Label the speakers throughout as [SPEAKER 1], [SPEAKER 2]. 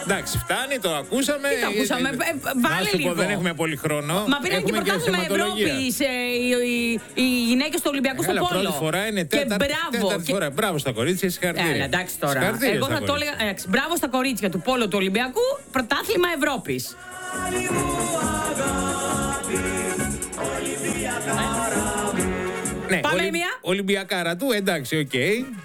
[SPEAKER 1] Εντάξει, φτάνει, το ακούσαμε.
[SPEAKER 2] Τι το ακούσαμε, βάλε λίγο.
[SPEAKER 1] Δεν έχουμε πολύ χρόνο.
[SPEAKER 2] Μα πήραν και πρωτάθλημα Ευρώπης οι γυναίκες του Ολυμπιακού στο πόλο.
[SPEAKER 1] Πρώτη φορά είναι τέταρτη φορά. Μπράβο στα κορίτσια, συγχαρητήρια.
[SPEAKER 2] Εντάξει τώρα. Εγώ θα το έλεγα. Μπράβο στα κορίτσια του πόλου του Ολυμπιακού, πρωτάθλημα Ευρώπης.
[SPEAKER 1] Ναι,
[SPEAKER 2] πάμε μία.
[SPEAKER 1] Ολυμπιακάρα του, εντάξει, οκ.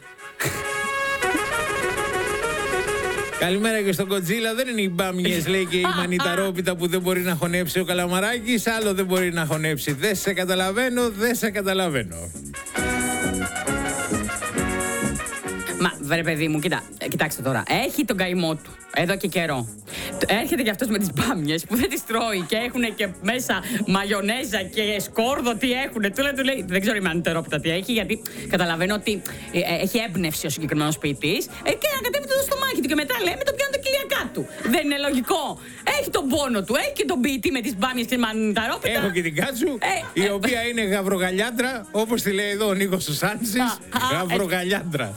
[SPEAKER 1] Καλημέρα και στον Κοτζίλα. Δεν είναι οι μπάμιες, λέει, και η μανιταρόπιτα που δεν μπορεί να χωνέψει ο Καλαμαράκης. Άλλο δεν μπορεί να χωνέψει. Δεν σε καταλαβαίνω, δεν σε καταλαβαίνω.
[SPEAKER 2] Μα βρε παιδί μου, κοιτάξτε τώρα. Έχει τον καημό του εδώ και καιρό. Έρχεται κι αυτός με τις μπάμιες που δεν τις τρώει και έχουν και μέσα μαγιονέζα και σκόρδο, τι έχουν. Του λέει, δεν ξέρω η μανιταρόπιτα τι έχει, γιατί καταλαβαίνω ότι έχει έμπνευση ο συγκεκριμένος ποιητής. Και ανακατεύει το στομάχι του και μετά λέει με το πιάνει το κοιλιακά του. Δεν είναι λογικό. Έχει τον πόνο του, έχει και τον ποιητή με τις μπάμιες και τη μανιταρόπιτα.
[SPEAKER 1] Έχω και την Κάτσου, η οποία είναι γαβρογαλιάντρα, όπως τη λέει εδώ ο Νίκος Σουσάνσης. Γαβρογαλιάντρα.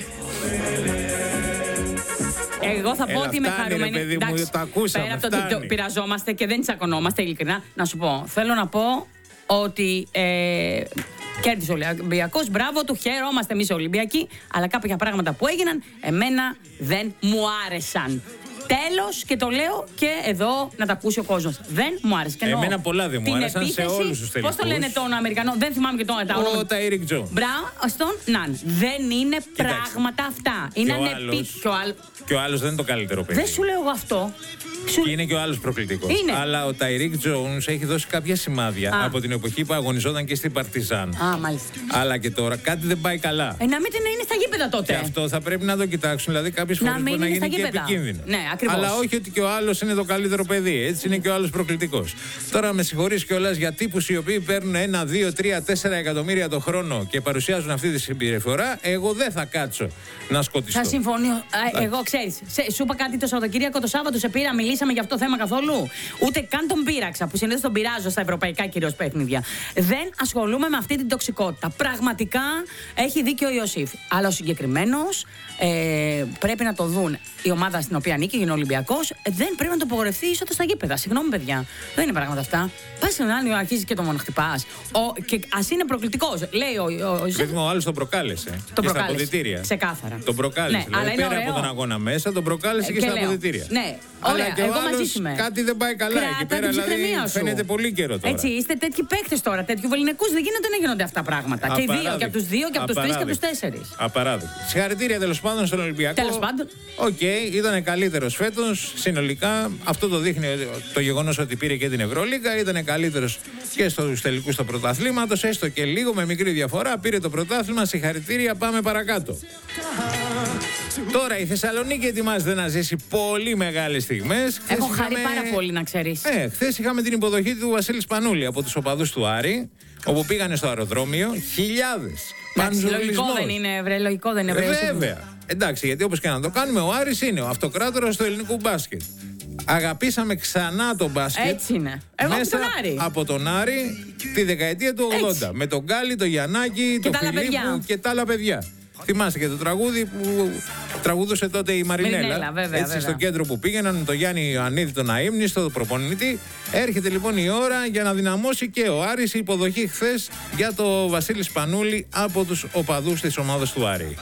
[SPEAKER 2] Εγώ θα πω ότι είμαι χαρούμενη.
[SPEAKER 1] Παιδί μου, το ακούσαμε,
[SPEAKER 2] πέρα από το ότι πειραζόμαστε και δεν τσακωνόμαστε, ειλικρινά, να σου πω. Θέλω να πω ότι κέρδισε ο Ολυμπιακός. Μπράβο του, χαιρόμαστε εμείς οι Ολυμπιακοί. Αλλά κάποια πράγματα που έγιναν, εμένα δεν μου άρεσαν. Τέλος, και το λέω και εδώ να τα ακούσει ο κόσμος. Δεν μου άρεσε.
[SPEAKER 1] Εμένα πολλά δεν μου άρεσαν σε όλους τους τελικούς.
[SPEAKER 2] Πώς το λένε τον Αμερικανό, δεν θυμάμαι και το όνομα.
[SPEAKER 1] Ο Τάιρικ Τζο.
[SPEAKER 2] Μπράβο, στον Ναν. Δεν είναι πράγματα αυτά. Είναι ανεπίτυχο.
[SPEAKER 1] Και ο άλλος δεν είναι το καλύτερο παιδί.
[SPEAKER 2] Δεν σου λέω εγώ αυτό.
[SPEAKER 1] Και είναι και ο άλλος προκλητικός. Αλλά ο Τάιρικ Τζόουνς έχει δώσει κάποια σημάδια από την εποχή που αγωνιζόταν και στην Παρτιζάν.
[SPEAKER 2] Μάλιστα.
[SPEAKER 1] Αλλά και τώρα κάτι δεν πάει καλά.
[SPEAKER 2] Να μην είναι στα γήπεδα τότε.
[SPEAKER 1] Και αυτό θα πρέπει να το κοιτάξουν. Δηλαδή, κάποιες φορές μπορεί να γίνει και επικίνδυνο.
[SPEAKER 2] Ναι, ακριβώς.
[SPEAKER 1] Αλλά όχι ότι και ο άλλος είναι το καλύτερο παιδί. Έτσι είναι και ο άλλος προκλητικός. Τώρα με συγχωρείς κιόλας για τύπους οι οποίοι παίρνουν 1, 2, 3, 4 εκατομμύρια το χρόνο και παρουσιάζουν αυτή τη συμπεριφορά. Εγώ δεν θα κάτσω να σκοτιστώ.
[SPEAKER 2] Θα συμφωνήσω. Εγώ ξέρεις, σου είπα κάτι το Σαββατοκύριακο, το Σάββατο σε πήρα, μιλήσαμε για αυτό το θέμα καθόλου. Ούτε καν τον πείραξα, που συνήθως τον πειράζω στα ευρωπαϊκά κυρίως παιχνίδια. Δεν ασχολούμαι με αυτή την τοξικότητα. Πραγματικά έχει δίκιο ο Ιωσήφ. Αλλά ο συγκεκριμένος πρέπει να το δουν. Η ομάδα στην οποία ανήκει, είναι Ολυμπιακός, δεν πρέπει να το απογορευτεί είσοδο στα γήπεδα. Συγγνώμη, παιδιά. Δεν είναι πράγματα αυτά. Πας στον άλλο, αρχίζει και το μονοχτυπάς. Και ας είναι προκλητικός. Λέει ο Ιωσήφ.
[SPEAKER 1] Ο άλλος τον προκάλεσε.
[SPEAKER 2] Τον
[SPEAKER 1] προκάλεσε. Στα αποδυτήρια.
[SPEAKER 2] Ξεκάθαρα.
[SPEAKER 1] Τον προκάλεσε.
[SPEAKER 2] Ναι,
[SPEAKER 1] δηλαδή, πέρα από τον αγώνα μέσα, τον προκάλεσε και στα αποδυτήρια.
[SPEAKER 2] Ναι,
[SPEAKER 1] αλλά
[SPEAKER 2] ωραία,
[SPEAKER 1] και ο άλλος κάτι δεν πάει καλά εκεί πέρα. Δηλαδή φαίνεται πολύ καιρό τώρα.
[SPEAKER 2] Έτσι, είστε τέτοιοι παίκτες τώρα, τέτοιου βολινικούς. Δεν γίνεται να γίνονται αυτά πράγματα. Και και από τους δύο, και από τους τρεις, και από τους τέσσερις.
[SPEAKER 1] Απαράδεκτο. Συγχαρητήρια τέλος πάντων στον Ολυμπιακό.
[SPEAKER 2] Τέλος πάντων.
[SPEAKER 1] Οκ, ήταν καλύτερος φέτος. Συνολικά αυτό το δείχνει το γεγονός ότι πήρε και την Ευρωλίγκα. Ήταν καλύτερος και στους τελικούς του πρωταθλήματος. Έστω και λίγο με μικρή διαφορά. Πήρε το πρωτάθλημα. Συγχαρητήρια, πάμε παρακάτω. Τώρα η Θεσσαλονίκη ετοιμάζεται να ζήσει πολύ μεγάλες στιγμές.
[SPEAKER 2] Έχω χαρεί πάρα πολύ, να ξέρεις.
[SPEAKER 1] Χθες είχαμε την υποδοχή του Βασίλη Σπανούλη από τους οπαδούς του Άρη, όπου πήγανε στο αεροδρόμιο χιλιάδες.
[SPEAKER 2] Λογικό δεν είναι, βρε, λογικό δεν είναι.
[SPEAKER 1] Βέβαια. Εντάξει, γιατί όπως και να το κάνουμε, ο Άρης είναι ο αυτοκράτορας του ελληνικού μπάσκετ. Αγαπήσαμε ξανά το μπάσκετ.
[SPEAKER 2] Έτσι είναι. Εγώ
[SPEAKER 1] μέσα
[SPEAKER 2] από τον Άρη.
[SPEAKER 1] Από τον Άρη τη δεκαετία του 80. Έτσι. Με τον Γκάλι, τον Γιαννάκη, τον Φιλίππου και τα άλλα παιδιά. Θυμάστε και το τραγούδι που τραγούδωσε τότε η Μαρινέλα.
[SPEAKER 2] Βέβαια.
[SPEAKER 1] Στο κέντρο που πήγαιναν με τον Γιάννη Ιωαννίδη, τον αείμνηστο, τον προπονητή. Έρχεται λοιπόν η ώρα για να δυναμώσει και ο Άρης. Η υποδοχή χθες για το Βασίλη Σπανούλη από τους οπαδούς της ομάδας του Άρη.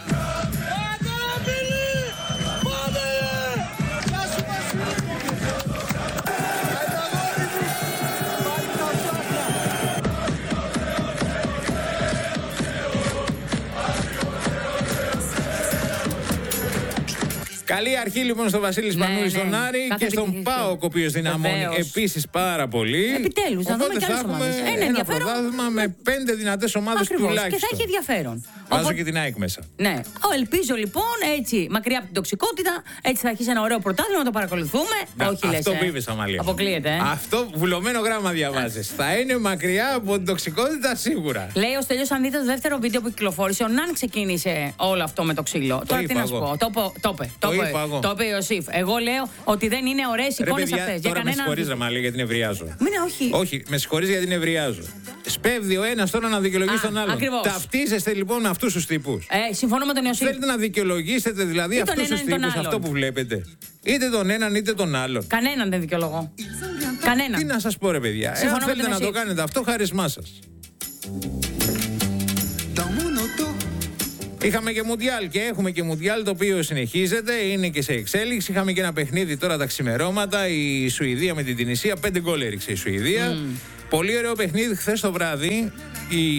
[SPEAKER 1] Καλή αρχή λοιπόν στον Βασίλη Σπανούλη, στον Άρη και στον ΠΑΟΚ, ο οποίος δυναμώνει επίσης πάρα πολύ.
[SPEAKER 2] Επιτέλους, να δούμε κι άλλες ομάδες.
[SPEAKER 1] Ένα πρωτάθλημα με 5 δυνατές ομάδες τουλάχιστον.
[SPEAKER 2] Και θα έχει ενδιαφέρον.
[SPEAKER 1] Βάζω και την ΑΕΚ μέσα.
[SPEAKER 2] Ναι. Ελπίζω λοιπόν έτσι, μακριά από την τοξικότητα, έτσι θα αρχίσει ένα ωραίο πρωτάθλημα να το παρακολουθούμε. Όχι, λες.
[SPEAKER 1] Αυτό πήβες, Αμαλία.
[SPEAKER 2] Αποκλείεται.
[SPEAKER 1] Αυτό βουλωμένο γράμμα διαβάζεις. Θα είναι μακριά από την τοξικότητα σίγουρα.
[SPEAKER 2] Λέει ο Στέλιος, αν δείτε το δεύτερο βίντεο που κυκλοφόρησε, ο Ναν ξεκίνησε όλο αυτό με το ξύλο. Τώρα τι να σου πω. Το είπε Το είπε ο Ιωσήφ. Εγώ λέω ότι δεν είναι ωραίες εικόνες αυτές.
[SPEAKER 1] Τώρα με συγχωρείς, Μαλή, γιατί νευριάζω.
[SPEAKER 2] Όχι.
[SPEAKER 1] Όχι, με συγχωρείς γιατί νευριάζω. Σπέβδει ο ένας τώρα να δικαιολογήσει τον άλλον.
[SPEAKER 2] Ακριβώς.
[SPEAKER 1] Ταυτίζεστε λοιπόν με αυτούς τους τύπους.
[SPEAKER 2] Συμφωνώ με τον Ιωσήφ.
[SPEAKER 1] Θέλετε να δικαιολογήσετε δηλαδή αυτούς τους τύπους, αυτό που βλέπετε. Είτε τον έναν είτε τον άλλον.
[SPEAKER 2] Κανέναν δεν δικαιολογώ. Κανέναν.
[SPEAKER 1] Τι να σας πω, ρε παιδιά. Εάν θέλετε να το κάνετε αυτό, χάρισμά σας. Είχαμε και Μουντιάλ και έχουμε και Μουντιάλ, το οποίο συνεχίζεται, είναι και σε εξέλιξη. Είχαμε και ένα παιχνίδι τώρα τα ξημερώματα, η Σουηδία με την Τινησία. 5 γκολ έριξε η Σουηδία. Πολύ ωραίο παιχνίδι χθες το βράδυ.